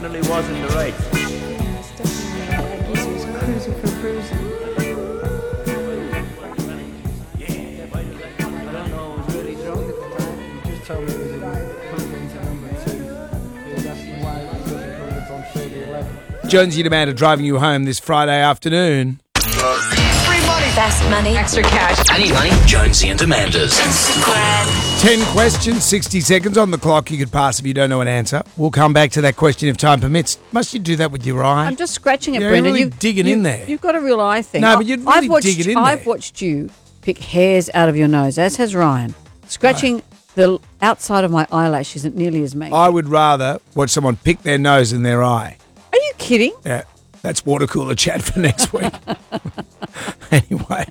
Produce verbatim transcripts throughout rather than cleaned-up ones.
definitely wasn't the race. It's definitely not. I guess he was cruising for cruising. Yeah, but I don't know, it was really drunk at the time. You just told me it was in Fulham number two. Yeah, that's why it wasn't coming up on Friday eleven. Jonesy and Amanda driving you home this Friday afternoon. Fast money. Extra cash. I need money. Jonesy and Amanda's. Instagram. Ten questions, sixty seconds on the clock. You could pass if you don't know an answer. We'll come back to that question if time permits. Must you do that with your eye? I'm just scratching it, You're Brendan. really you, digging you, in there. You've got a real eye thing. No, but you're really I've watched, digging in I've there. watched you pick hairs out of your nose, as has Ryan. Scratching the outside of my eyelash isn't nearly as mean. I would rather watch someone pick their nose than their eye. Are you kidding? Yeah, that's water cooler chat for next week. Anyway.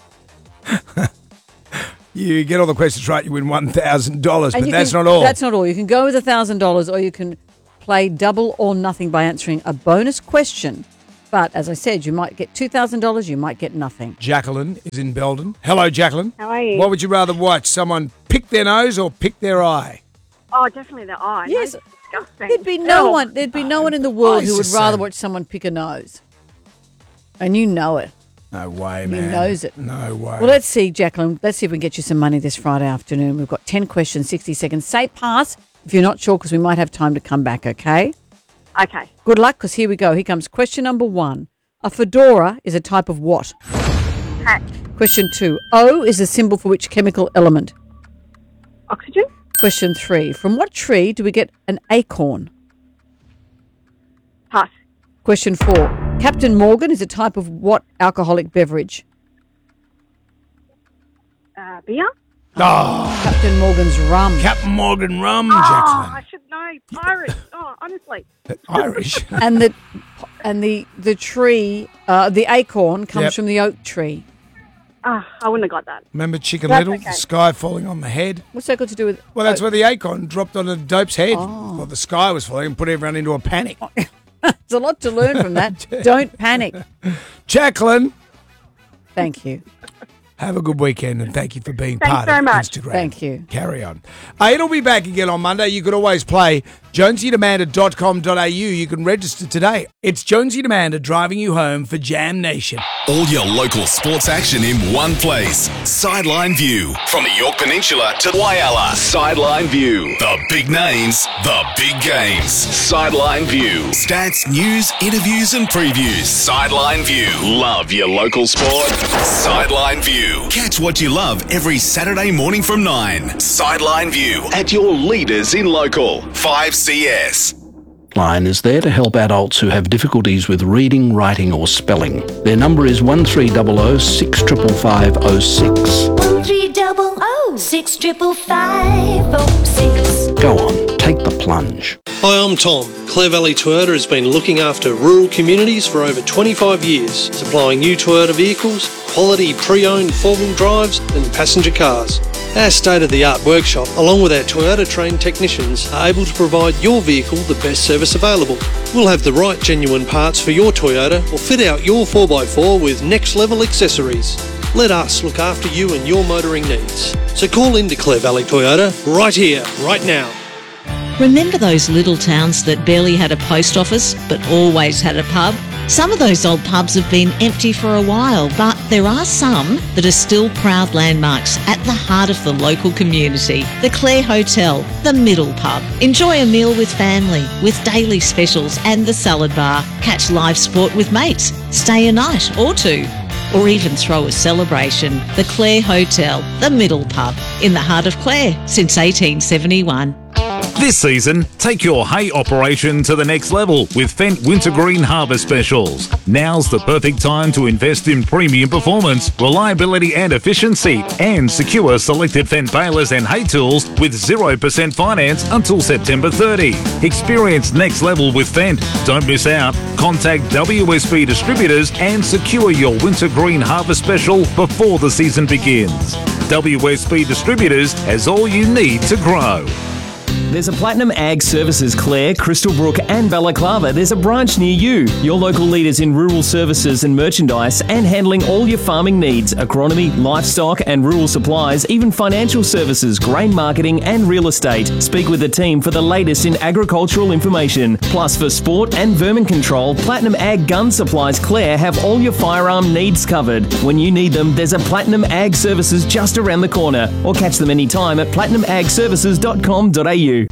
You get all the questions right, you win one thousand dollars, but And you that's can- not all. That's not all. You can go with one thousand dollars or you can play double or nothing by answering a bonus question. But as I said, you might get two thousand dollars, you might get nothing. Jacqueline is in Belden. Hello, Jacqueline. How are you? What would you rather watch, someone pick their nose or pick their eye? Oh, definitely the eye. Yes. Nose is disgusting. There'd be no Ew. one there'd be no one in the world Eye's who would the rather same. watch someone pick a nose. And you know it. No way, He man. knows it. No way. Well, let's see, Jacqueline. Let's see if we can get you some money this Friday afternoon. We've got ten questions, sixty seconds. Say pass if you're not sure because we might have time to come back, okay? Okay. Good luck because here we go. Here comes question number one. A fedora is a type of what? Hat. Question two. O is a symbol for which chemical element? Oxygen. Question three. From what tree do we get an acorn? Pass. Question four. Captain Morgan is a type of what alcoholic beverage? Uh, beer. Oh, Captain Morgan's rum. Captain Morgan rum, Oh, Jacqueline. I should know. Pirates. Oh, honestly. Irish. and the and the the tree, uh, the acorn comes Yep. from the oak tree. Oh, I wouldn't have got that. Remember Chicken That's Little? okay. The sky falling on the head? What's that got to do with? Well, that's oak? where the acorn dropped on a dope's head. Oh. Well, the sky was falling and put everyone into a panic. There's a lot to learn from that. Don't panic. Jacqueline, Thank you. have a good weekend and thank you for being Thanks part very of much. Instagram. Thank you. Carry on. Uh, it'll be back again on Monday. You can always play jonesy and amanda dot com dot a u. You can register today. It's Jonesy and Amanda driving you home for Jam Nation. All your local sports action in one place. Sideline View. From the York Peninsula to Whyalla. Sideline View. The big names, the big games. Sideline View. Stats, news, interviews and previews. Sideline View. Love your local sport. Sideline View. Catch what you love every Saturday morning from nine. Sideline View. At your leaders in local. five C S. Line is there to help adults who have difficulties with reading, writing or spelling. Their number is one three zero zero six five five zero six. One three double O six triple five oh six. Go on, take the plunge. Hi, I'm Tom. Clare Valley Toyota has been looking after rural communities for over twenty-five years, supplying new Toyota vehicles, quality pre-owned four-wheel drives and passenger cars. Our state-of-the-art workshop, along with our Toyota-trained technicians, are able to provide your vehicle the best service available. We'll have the right genuine parts for your Toyota or fit out your four by four with next-level accessories. Let us look after you and your motoring needs. So call into Clare Valley Toyota right here, right now. Remember those little towns that barely had a post office but always had a pub? Some of those old pubs have been empty for a while, but there are some that are still proud landmarks at the heart of the local community. The Clare Hotel, the Middle Pub. Enjoy a meal with family, with daily specials and the salad bar. Catch live sport with mates. Stay a night or two. Or even throw a celebration. The Clare Hotel, the Middle Pub. In the heart of Clare since eighteen seventy-one. This season, take your hay operation to the next level with Fendt Wintergreen Harvest Specials. Now's the perfect time to invest in premium performance, reliability and efficiency, and secure selected Fendt balers and hay tools with zero percent finance until September thirtieth. Experience next level with Fendt. Don't miss out. Contact W S B Distributors and secure your Wintergreen Harvest Special before the season begins. W S B Distributors has all you need to grow. There's a Platinum Ag Services Clare, Crystalbrook and Balaclava. There's a branch near you. Your local leaders in rural services and merchandise and handling all your farming needs, agronomy, livestock and rural supplies, even financial services, grain marketing and real estate. Speak with the team for the latest in agricultural information. Plus for sport and vermin control, Platinum Ag Gun Supplies Clare have all your firearm needs covered. When you need them, there's a Platinum Ag Services just around the corner, or catch them anytime at platinum ag services dot com dot a u.